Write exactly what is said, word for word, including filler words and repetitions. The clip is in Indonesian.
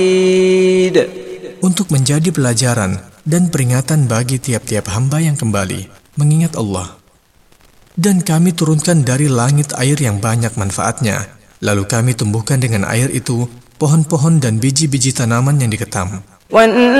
Untuk menjadi pelajaran dan peringatan bagi tiap-tiap hamba yang kembali mengingat Allah. Dan kami turunkan dari langit air yang banyak manfaatnya, lalu kami tumbuhkan dengan air itu pohon-pohon dan biji-biji tanaman yang diketam.